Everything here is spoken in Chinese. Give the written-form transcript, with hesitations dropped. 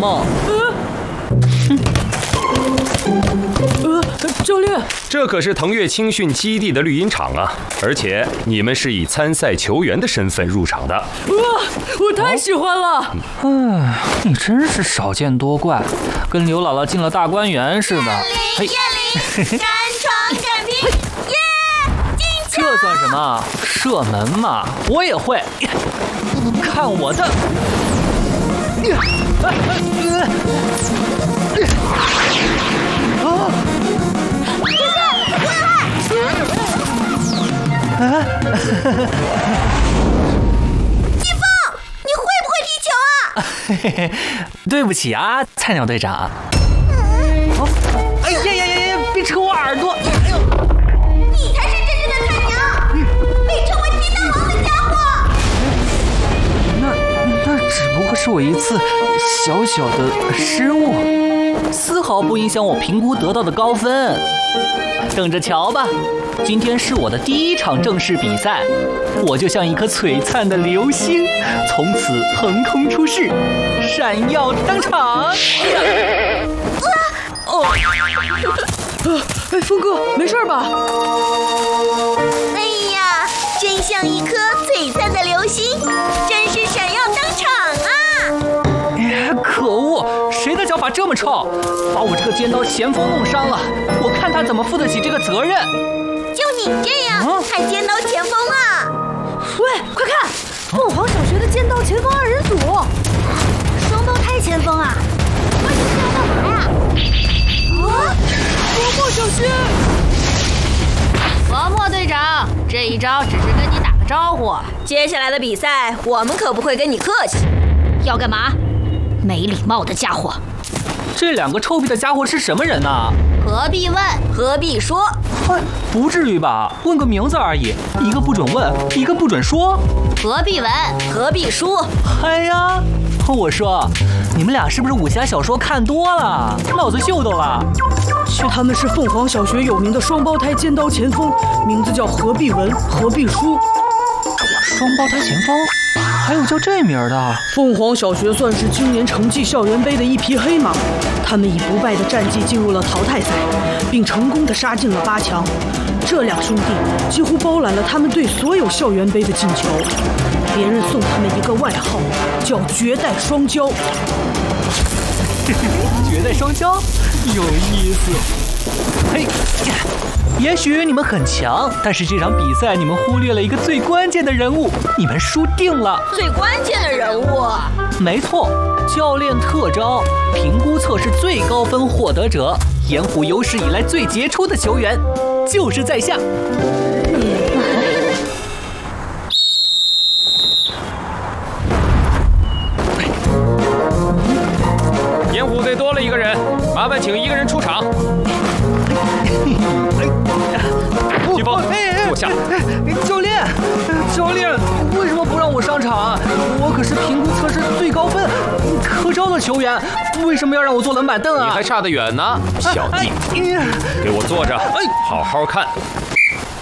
梦。 教练， 这可是腾越青训基地的绿茵场啊，而且你们是以参赛球员的身份入场的。 我太喜欢了！ 你真是少见多怪，跟刘姥姥进了大观园似的。 耶灵，山床点评，耶，进球！ 这算什么？射门嘛，我也会。看我的！ 季风，你会不会踢球啊？ 对不起啊，菜鸟队长。哎呀！别扯我耳朵！ 你才是真正的菜鸟，被称为鸡蛋王的家伙。 那只不过是我一次小小的失误，丝毫不影响我评估得到的高分。等着瞧吧，今天是我的第一场正式比赛，我就像一颗璀璨的流星，从此横空出世，闪耀登场。 峰哥，没事吧？ 哎呀，真像一颗璀璨的流星，真是闪耀登场啊！ 可恶，谁的脚法这么臭，把我这个尖刀前锋弄伤了，我看他怎么负得起这个责任。 就你这样，还尖刀前锋啊？ 喂，快看，凤凰小学的尖刀前锋2人组， 双胞胎前锋啊！我这是要干嘛呀？ 凤凰小学。 王默队长，这一招只是跟你打个招呼， 接下来的比赛，我们可不会跟你客气。 要干嘛？没礼貌的家伙！ 这两个臭屁的家伙是什么人呢？ 何必问， 何必说？ 不至于吧？问个名字而已，一个不准问，一个不准说。 何必问， 何必说？ 哎呀，我说，你们俩是不是武侠小说看多了，脑子秀逗了？ 他们是凤凰小学有名的双胞胎尖刀前锋，名字叫何必文、何必书。 双胞胎前锋，还有叫这名的？ 凤凰小学算是今年成绩校园杯的一匹黑马，他们以不败的战绩进入了淘汰赛，并成功地杀进了8强。这两兄弟几乎包揽了他们队所有校园杯的进球，别人送他们一个外号，叫绝代双骄。 绝代双骄，有意思。嘿，也许你们很强，但是这场比赛你们忽略了一个最关键的人物，你们输定了。 最关键的人物？ 没错，教练特招，评估测试最高分获得者，盐湖有史以来最杰出的球员，就是在下。 盐湖队多了一个人，麻烦请一个人出场。季风，坐下。 教练，为什么不让我上场？我可是评估测试最高分、特招的球员，为什么要让我坐冷板凳啊？ 你还差得远呢，小弟。给我坐着，好好看。